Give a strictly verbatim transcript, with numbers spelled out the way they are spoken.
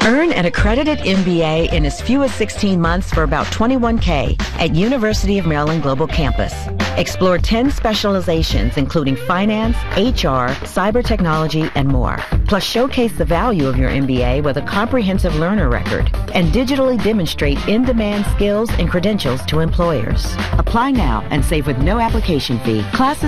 Earn an accredited M B A in as few as sixteen months for about twenty-one K at University of Maryland Global Campus. Explore ten specializations including finance, H R, cyber technology, and more. Plus showcase the value of your M B A with a comprehensive learner record and digitally demonstrate in-demand skills and credentials to employers. Apply now and save with no application fee. Classes